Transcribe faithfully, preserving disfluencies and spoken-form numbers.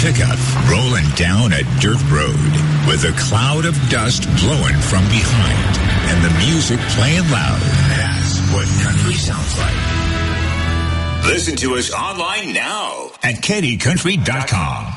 pickup rolling down a dirt road with a cloud of dust blowing from behind and the music playing loud. That's what country sounds like. Listen to us online now at K D country dot com.